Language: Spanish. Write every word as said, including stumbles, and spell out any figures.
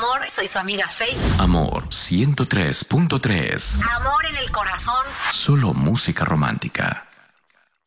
amor, soy su amiga Faith. Amor ciento tres punto tres. Amor en el corazón. Solo música romántica.